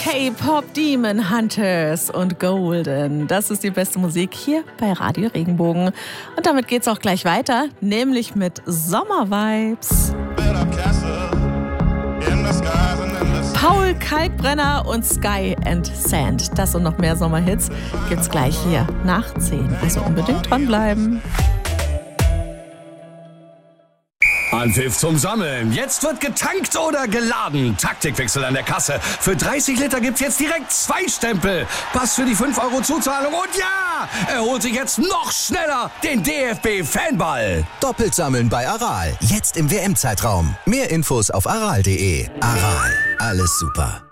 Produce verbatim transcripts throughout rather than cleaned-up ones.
K-Pop Demon Hunters und Golden. Das ist die beste Musik hier bei Radio Regenbogen. Und damit geht's auch gleich weiter, nämlich mit Sommervibes. Paul Kalkbrenner und Sky and Sand. Das und noch mehr Sommerhits gibt's gleich hier nach zehn. Also unbedingt dranbleiben. Anpfiff zum Sammeln. Jetzt wird getankt oder geladen. Taktikwechsel an der Kasse. Für dreißig Liter gibt's jetzt direkt zwei Stempel. Pass für die fünf Euro Zuzahlung. Und ja, er holt sich jetzt noch schneller den D F B-Fanball. Doppelt sammeln bei Aral. Jetzt im W M-Zeitraum. Mehr Infos auf aral punkt de. Aral. Alles super.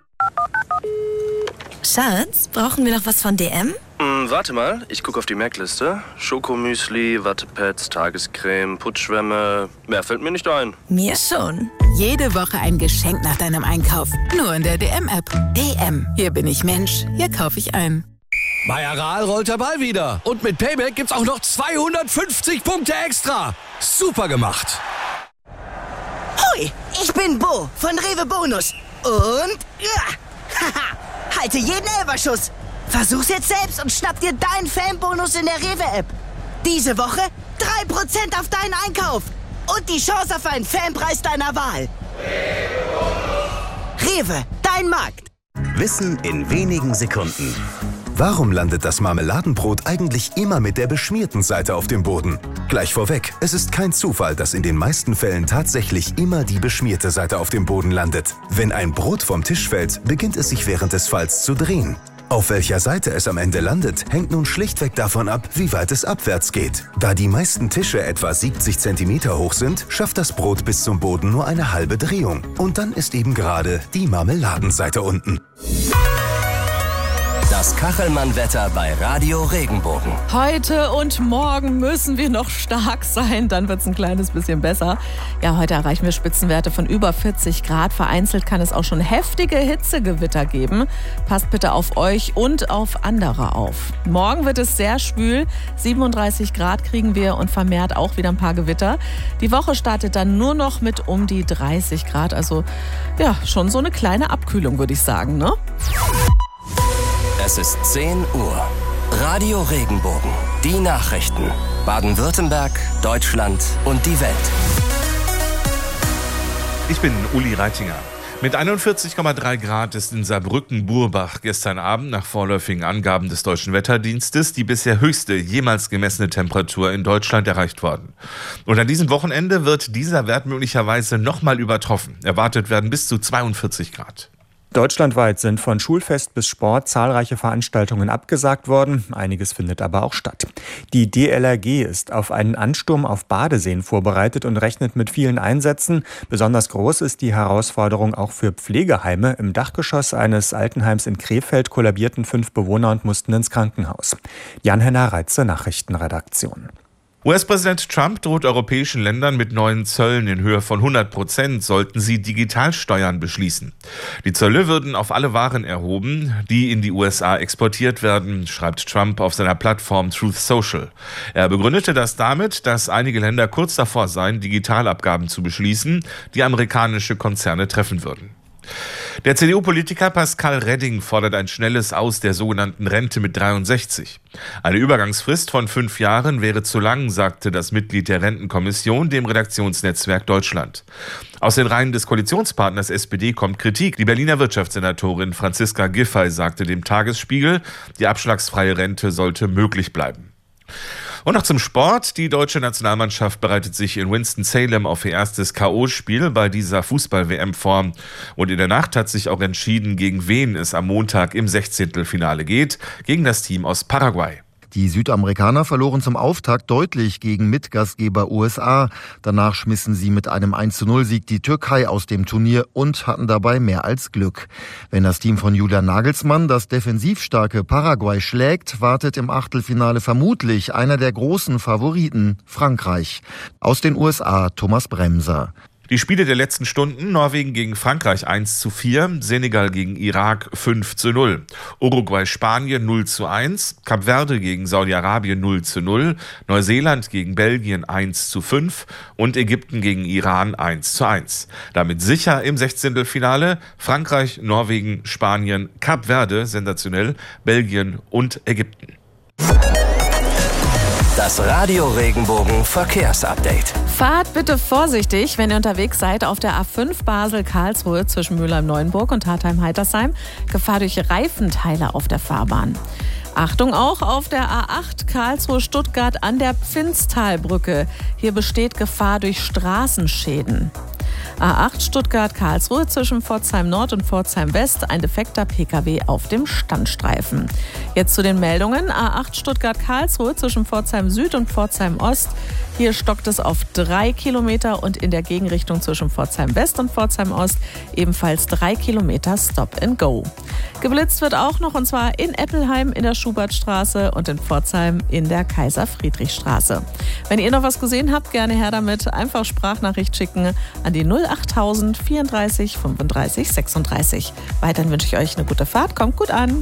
Schatz, brauchen wir noch was von D M? Hm, warte mal, ich gucke auf die Merkliste. Schokomüsli, Wattepads, Tagescreme, Putzschwämme. Mehr fällt mir nicht ein. Mir schon. Jede Woche ein Geschenk nach deinem Einkauf. Nur in der D M-App. D M. Hier bin ich Mensch. Hier kaufe ich ein. Bei Aral rollt der Ball wieder. Und mit Payback gibt's auch noch zweihundertfünfzig Punkte extra. Super gemacht. Hui, ich bin Bo von Rewe Bonus. Und... Ja, haha, halte jeden Elferschuss. Versuch's jetzt selbst und schnapp dir deinen Fanbonus in der Rewe-App. Diese Woche drei Prozent auf deinen Einkauf. Und die Chance auf einen Fanpreis deiner Wahl. Rewe, dein Markt. Wissen in wenigen Sekunden. Warum landet das Marmeladenbrot eigentlich immer mit der beschmierten Seite auf dem Boden? Gleich vorweg, es ist kein Zufall, dass in den meisten Fällen tatsächlich immer die beschmierte Seite auf dem Boden landet. Wenn ein Brot vom Tisch fällt, beginnt es sich während des Falls zu drehen. Auf welcher Seite es am Ende landet, hängt nun schlichtweg davon ab, wie weit es abwärts geht. Da die meisten Tische etwa siebzig Zentimeter hoch sind, schafft das Brot bis zum Boden nur eine halbe Drehung. Und dann ist eben gerade die Marmeladenseite unten. Das Kachelmann-Wetter bei Radio Regenbogen. Heute und morgen müssen wir noch stark sein, dann wird es ein kleines bisschen besser. Ja, heute erreichen wir Spitzenwerte von über vierzig Grad. Vereinzelt kann es auch schon heftige Hitzegewitter geben. Passt bitte auf euch und auf andere auf. Morgen wird es sehr schwül. siebenunddreißig Grad kriegen wir und vermehrt auch wieder ein paar Gewitter. Die Woche startet dann nur noch mit um die dreißig Grad. Also ja, schon so eine kleine Abkühlung, würde ich sagen, ne? Es ist zehn Uhr. Radio Regenbogen. Die Nachrichten. Baden-Württemberg, Deutschland und die Welt. Ich bin Uli Reitinger. Mit einundvierzig Komma drei Grad ist in Saarbrücken-Burbach gestern Abend nach vorläufigen Angaben des Deutschen Wetterdienstes die bisher höchste jemals gemessene Temperatur in Deutschland erreicht worden. Und an diesem Wochenende wird dieser Wert möglicherweise nochmal übertroffen. Erwartet werden bis zu zweiundvierzig Grad. Deutschlandweit sind von Schulfest bis Sport zahlreiche Veranstaltungen abgesagt worden. Einiges findet aber auch statt. Die D L R G ist auf einen Ansturm auf Badeseen vorbereitet und rechnet mit vielen Einsätzen. Besonders groß ist die Herausforderung auch für Pflegeheime. Im Dachgeschoss eines Altenheims in Krefeld kollabierten fünf Bewohner und mussten ins Krankenhaus. Jan-Henner Reitze, Nachrichtenredaktion. U S-Präsident Trump droht europäischen Ländern mit neuen Zöllen in Höhe von hundert Prozent, sollten sie Digitalsteuern beschließen. Die Zölle würden auf alle Waren erhoben, die in die U S A exportiert werden, schreibt Trump auf seiner Plattform Truth Social. Er begründete das damit, dass einige Länder kurz davor seien, Digitalabgaben zu beschließen, die amerikanische Konzerne treffen würden. Der C D U-Politiker Pascal Redding fordert ein schnelles Aus der sogenannten Rente mit dreiundsechzig. Eine Übergangsfrist von fünf Jahren wäre zu lang, sagte das Mitglied der Rentenkommission dem Redaktionsnetzwerk Deutschland. Aus den Reihen des Koalitionspartners S P D kommt Kritik. Die Berliner Wirtschaftssenatorin Franziska Giffey sagte dem Tagesspiegel, die abschlagsfreie Rente sollte möglich bleiben. Und noch zum Sport. Die deutsche Nationalmannschaft bereitet sich in Winston-Salem auf ihr erstes K O-Spiel bei dieser Fußball-W M vor. Und in der Nacht hat sich auch entschieden, gegen wen es am Montag im Sechzehntelfinale geht. Gegen das Team aus Paraguay. Die Südamerikaner verloren zum Auftakt deutlich gegen Mitgastgeber U S A. Danach schmissen sie mit einem eins zu null Sieg die Türkei aus dem Turnier und hatten dabei mehr als Glück. Wenn das Team von Julian Nagelsmann das defensiv starke Paraguay schlägt, wartet im Achtelfinale vermutlich einer der großen Favoriten, Frankreich. Aus den U S A Thomas Bremser. Die Spiele der letzten Stunden: Norwegen gegen Frankreich eins zu vier, Senegal gegen Irak fünf zu null, Uruguay-Spanien null zu eins, Kap Verde gegen Saudi-Arabien null zu null, Neuseeland gegen Belgien eins zu fünf und Ägypten gegen Iran eins zu eins. Damit sicher im Sechzehntelfinale Frankreich, Norwegen, Spanien, Kap Verde, sensationell, Belgien und Ägypten. Das Radio Regenbogen Verkehrsupdate. Fahrt bitte vorsichtig, wenn ihr unterwegs seid auf der A fünf Basel-Karlsruhe zwischen Mülheim-Neuenburg und Hartheim-Heitersheim. Gefahr durch Reifenteile auf der Fahrbahn. Achtung auch auf der A acht Karlsruhe-Stuttgart an der Pfinztalbrücke. Hier besteht Gefahr durch Straßenschäden. A acht Stuttgart-Karlsruhe zwischen Pforzheim Nord und Pforzheim West, ein defekter Pkw auf dem Standstreifen. Jetzt zu den Meldungen. A acht Stuttgart-Karlsruhe zwischen Pforzheim Süd und Pforzheim Ost. Hier stockt es auf drei Kilometer und in der Gegenrichtung zwischen Pforzheim West und Pforzheim Ost ebenfalls drei Kilometer Stop and Go. Geblitzt wird auch noch, und zwar in Eppelheim in der Schubertstraße und in Pforzheim in der Kaiser-Friedrich-Straße. Wenn ihr noch was gesehen habt, gerne her damit. Einfach Sprachnachricht schicken an die null achttausend vierunddreißig fünfunddreißig sechsunddreißig. Weiterhin wünsche ich euch eine gute Fahrt. Kommt gut an.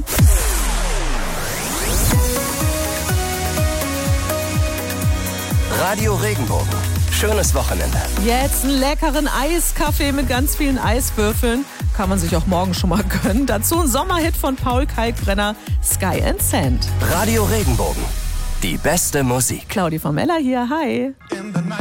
Radio Regenbogen. Schönes Wochenende. Jetzt einen leckeren Eiskaffee mit ganz vielen Eiswürfeln. Kann man sich auch morgen schon mal gönnen. Dazu ein Sommerhit von Paul Kalkbrenner, Sky and Sand. Radio Regenbogen. Die beste Musik. Claudi Formella hier, hi.